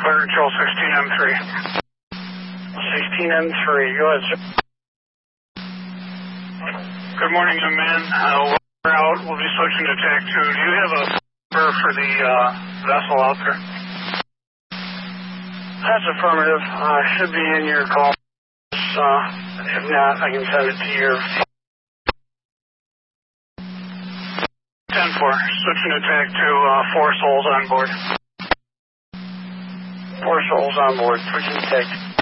Clear control 16M3. 16M3, go ahead, sir. Good morning, young man. We're out. We'll be switching to TAC 2. Do you have a number for the vessel out there? That's affirmative. Should be in your call. If not, I can send it to your 10-4. Switching to TAC 2, 4 souls on board. 4 souls on board. Switching to TAC 2.